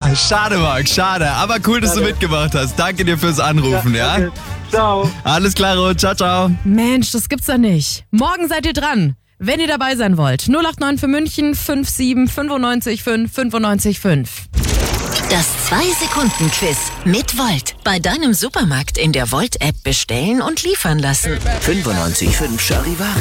Schade, Marc, schade. Aber cool, dass du mitgemacht hast. Danke dir fürs Anrufen, ja? Okay. Ciao. Alles klar, ciao, ciao. Mensch, das gibt's doch nicht. Morgen seid ihr dran, wenn ihr dabei sein wollt. 089 für München 57 95 5 95 5. Das 2-Sekunden-Quiz mit Volt. Bei deinem Supermarkt in der Volt-App bestellen und liefern lassen. 95.5 Charivari.